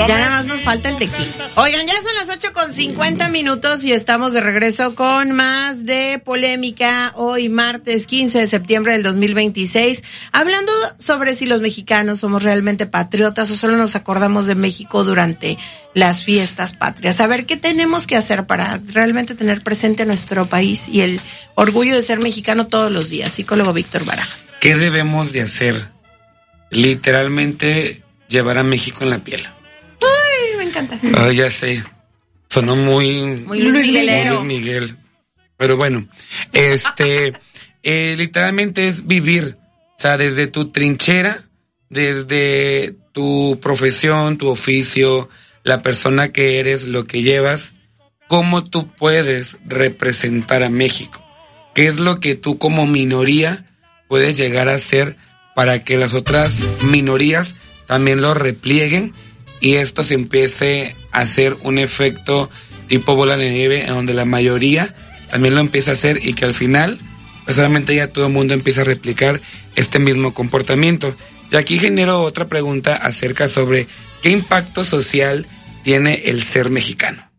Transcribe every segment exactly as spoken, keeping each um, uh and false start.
Ya nada más nos falta el tequila. Oigan, ya son las ocho con cincuenta minutos y estamos de regreso con más de polémica hoy martes quince de septiembre del dos mil veintiséis, hablando sobre si los mexicanos somos realmente patriotas o solo nos acordamos de México durante las fiestas patrias. A ver, ¿qué tenemos que hacer para realmente tener presente nuestro país y el orgullo de ser mexicano todos los días? Psicólogo Víctor Barajas. ¿Qué debemos de hacer? Literalmente llevar a México en la piel. Ay, me encanta. Oh, ya sé. Sonó muy... Muy Luis Miguelero. Muy Luis Miguel. Pero bueno, este... eh, literalmente es vivir. O sea, desde tu trinchera, desde tu profesión, tu oficio, la persona que eres, lo que llevas, cómo tú puedes representar a México. ¿Qué es lo que tú como minoría puedes llegar a ser para que las otras minorías también lo replieguen y esto se empiece a hacer un efecto tipo bola de nieve en donde la mayoría también lo empieza a hacer y que al final pues obviamente ya todo el mundo empieza a replicar este mismo comportamiento? Y aquí genero otra pregunta acerca sobre qué impacto social tiene el ser mexicano.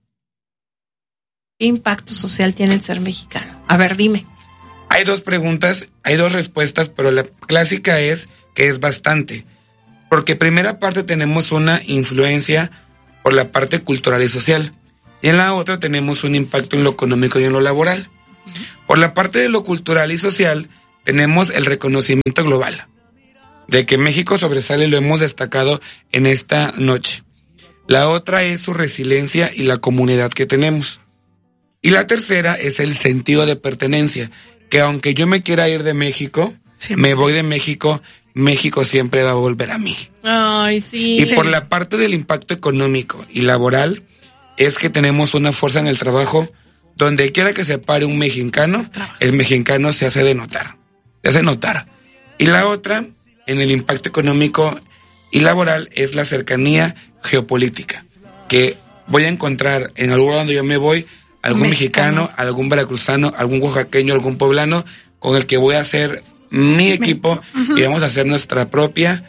¿Qué impacto social tiene el ser mexicano? A ver, dime. Hay dos preguntas, hay dos respuestas, pero la clásica es que es bastante. Porque primera parte tenemos una influencia por la parte cultural y social. Y en la otra tenemos un impacto en lo económico y en lo laboral. Por la parte de lo cultural y social tenemos el reconocimiento global. De que México sobresale, lo hemos destacado en esta noche. La otra es su resiliencia y la comunidad que tenemos. Y la tercera es el sentido de pertenencia. Que aunque yo me quiera ir de México, siempre. me voy de México, México siempre va a volver a mí. Ay, sí. Y sí. por la parte del impacto económico y laboral, es que tenemos una fuerza en el trabajo, donde quiera que se pare un mexicano, el mexicano se hace de notar, se hace notar. Y la otra, en el impacto económico y laboral, es la cercanía geopolítica, que voy a encontrar en algún lugar donde yo me voy, algún mexicano. mexicano, algún veracruzano, algún oaxaqueño, algún poblano, con el que voy a hacer mi equipo uh-huh. y vamos a hacer nuestra propia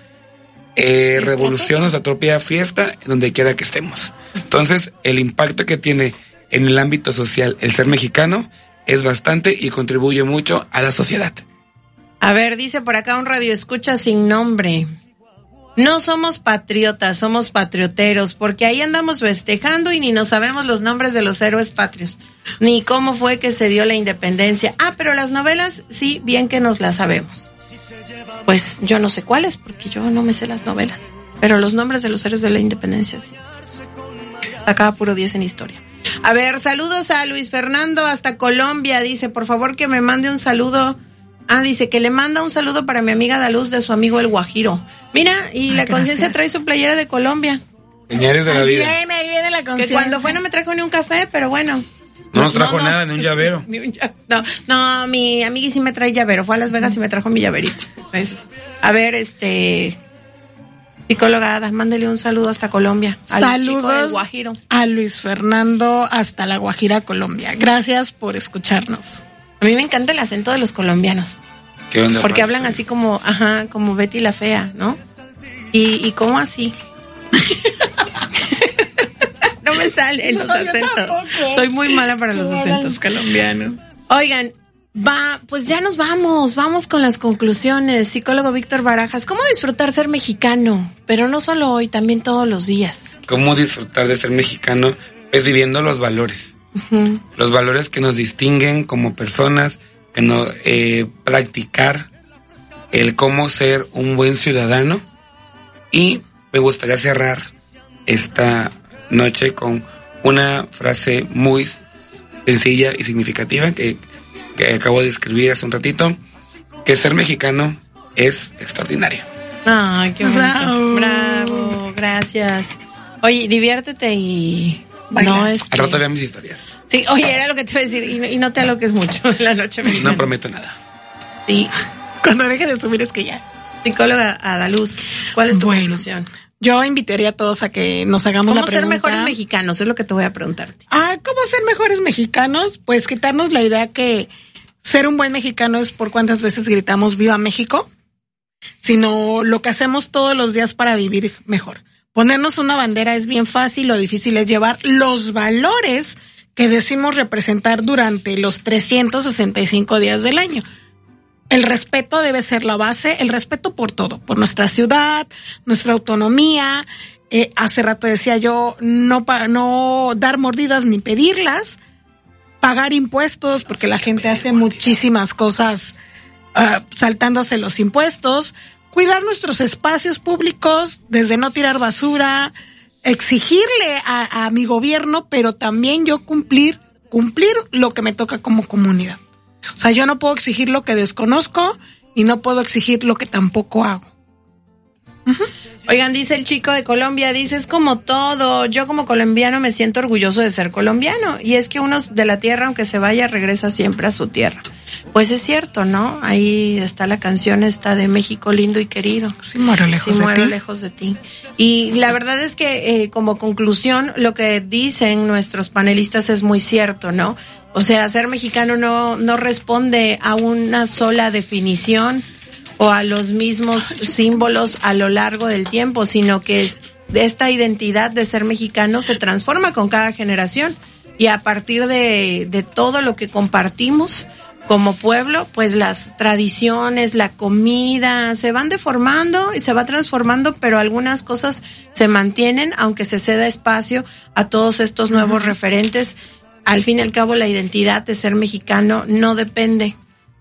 eh, revolución, nuestra propia fiesta, donde quiera que estemos. Entonces, el impacto que tiene en el ámbito social el ser mexicano es bastante y contribuye mucho a la sociedad. A ver, dice por acá un radioescucha sin nombre. No somos patriotas, somos patrioteros, porque ahí andamos festejando y ni nos sabemos los nombres de los héroes patrios, ni cómo fue que se dio la independencia. Ah, pero las novelas, sí, bien que nos las sabemos. Pues yo no sé cuáles, porque yo no me sé las novelas, pero los nombres de los héroes de la independencia, sí. Acá puro diez en historia. A ver, saludos a Luis Fernando hasta Colombia, dice, por favor que me mande un saludo. Ah, dice que le manda un saludo para mi amiga Daluz de su amigo el Guajiro. Mira, y Ay, la conciencia trae su playera de Colombia. Señores de la ahí vida. Viene, ahí viene la conciencia. Que cuando fue no me trajo ni un café, pero bueno. No nos trajo no, no, nada, ni un llavero. Ni un llave, no, no, mi amiga sí me trae llavero. Fue a Las Vegas y me trajo mi llaverito. Entonces, a ver, este... psicóloga Ada, mándele un saludo hasta Colombia. Al Saludos chico del Guajiro. A Luis Fernando hasta La Guajira, Colombia. Gracias por escucharnos. A mí me encanta el acento de los colombianos. ¿Qué onda? Porque hablan así como, ajá, como Betty la Fea, ¿no? Y, y cómo así. No me salen los no, acentos. Soy muy mala para los acentos colombianos. Oigan, va, pues ya nos vamos, vamos con las conclusiones. Psicólogo Víctor Barajas, ¿cómo disfrutar ser mexicano? Pero no solo hoy, también todos los días. ¿Cómo disfrutar de ser mexicano? Pues viviendo los valores. Uh-huh. Los valores que nos distinguen como personas, que no eh, practicar el cómo ser un buen ciudadano. Y me gustaría cerrar esta noche con una frase muy sencilla y significativa que, que acabo de escribir hace un ratito, que ser mexicano es extraordinario. Ay, qué bonito. Bravo, bravo, gracias. Oye, diviértete y... Baila. No, es que... Al rato vean mis historias. Sí, oye, era lo que te iba a decir, y no, y no te aloques mucho en la noche mexicana. No prometo nada. Sí. Cuando deje de subir es que ya. Psicóloga Adaluz, ¿cuál es tu bueno, conclusión? Yo invitaría a todos a que nos hagamos la pregunta. ¿Cómo ser mejores mexicanos? Es lo que te voy a preguntarte. Ah, ¿cómo ser mejores mexicanos? Pues quitarnos la idea que ser un buen mexicano es por cuántas veces gritamos ¡Viva México! Sino lo que hacemos todos los días para vivir mejor. Ponernos una bandera es bien fácil, lo difícil es llevar los valores que decimos representar durante los trescientos sesenta y cinco días del año. El respeto debe ser la base, el respeto por todo, por nuestra ciudad, nuestra autonomía. Eh, hace rato decía yo, no, pa- no dar mordidas ni pedirlas, pagar impuestos, porque la gente hace muchísimas cosas uh, saltándose los impuestos, cuidar nuestros espacios públicos, desde no tirar basura, exigirle a, a mi gobierno, pero también yo cumplir, cumplir lo que me toca como comunidad. O sea, yo no puedo exigir lo que desconozco y no puedo exigir lo que tampoco hago. Uh-huh. Oigan, dice el chico de Colombia, dice, es como todo, yo como colombiano me siento orgulloso de ser colombiano, y es que uno de la tierra, aunque se vaya, regresa siempre a su tierra. Pues es cierto, ¿no? Ahí está la canción esta de México lindo y querido. Si muero lejos si de muero ti. lejos de ti. Y la verdad es que eh, como conclusión, lo que dicen nuestros panelistas es muy cierto, ¿no? O sea, ser mexicano no, no responde a una sola definición o a los mismos símbolos a lo largo del tiempo, sino que es, esta identidad de ser mexicano se transforma con cada generación, y a partir de, de todo lo que compartimos como pueblo, pues las tradiciones, la comida se van deformando y se va transformando, pero algunas cosas se mantienen, aunque se ceda espacio a todos estos nuevos uh-huh. referentes. Al fin y al cabo, la identidad de ser mexicano no depende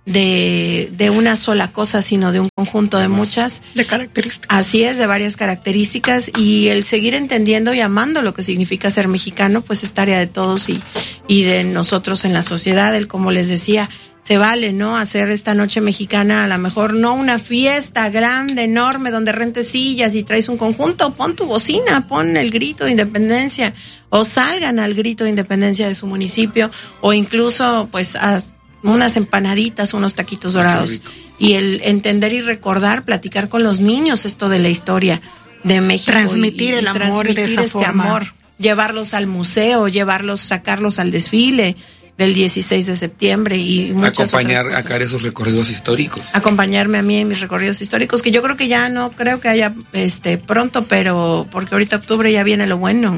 de, de una sola cosa, sino de un conjunto de muchas. De características. Así es, de varias características, y el seguir entendiendo y amando lo que significa ser mexicano, pues es tarea de todos y, y de nosotros en la sociedad. El, como les decía, se vale, ¿no? Hacer esta noche mexicana, a lo mejor no una fiesta grande, enorme, donde rentes sillas y traes un conjunto, pon tu bocina, pon el grito de independencia, o salgan al grito de independencia de su municipio, o incluso, pues, a unas empanaditas, unos taquitos dorados. Y el entender y recordar, platicar con los niños esto de la historia de México. Transmitir y, y el amor transmitir de esa este forma. amor, llevarlos al museo, llevarlos, sacarlos al desfile del dieciséis de septiembre y muchas acompañar otras acá esos recorridos históricos. Acompañarme a mí en mis recorridos históricos, que yo creo que ya no creo que haya este pronto, pero porque ahorita octubre ya viene lo bueno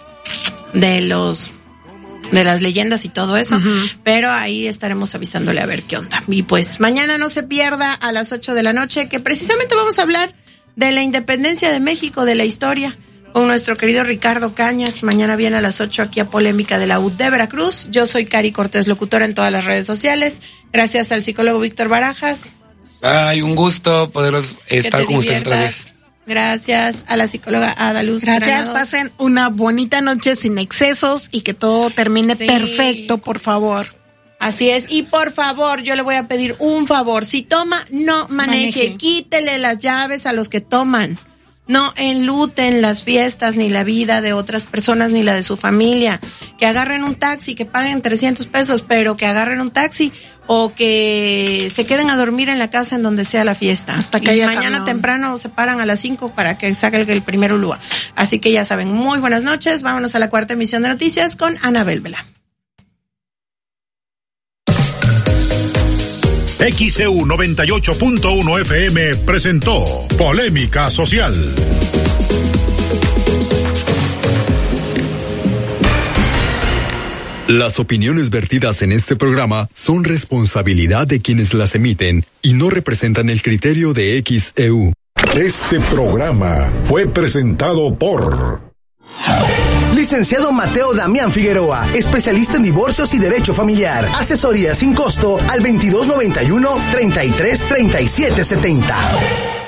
de los de las leyendas y todo eso, uh-huh. pero ahí estaremos avisándole a ver qué onda. Y pues mañana no se pierda a las ocho de la noche, que precisamente vamos a hablar de la independencia de México, de la historia, con nuestro querido Ricardo Cañas. Mañana viene a las ocho aquí a Polémica de la U de Veracruz. Yo soy Cari Cortés, locutora en todas las redes sociales. Gracias al psicólogo Víctor Barajas. Ay, un gusto poderos estar con ustedes otra vez. Gracias a la psicóloga Ada Luz Gracias, Granados. Pasen una bonita noche sin excesos y que todo termine sí. perfecto, por favor. Así es, y por favor, yo le voy a pedir un favor. Si toma, no maneje. maneje. Quítele las llaves a los que toman. No enluten las fiestas, ni la vida de otras personas, ni la de su familia. Que agarren un taxi, que paguen trescientos pesos, pero que agarren un taxi o que se queden a dormir en la casa en donde sea la fiesta. Hasta que y haya mañana camión. Temprano se paran a las cinco para que saque el, el primer Ulúa. Así que ya saben, muy buenas noches. Vámonos a la cuarta emisión de noticias con Anabel Vela. X C U noventa y ocho punto uno F M presentó Polémica Social. Las opiniones vertidas en este programa son responsabilidad de quienes las emiten y no representan el criterio de X E U. Este programa fue presentado por... Licenciado Mateo Damián Figueroa, especialista en divorcios y derecho familiar. Asesoría sin costo al veintidós noventa y uno, treinta y tres, treinta y siete setenta.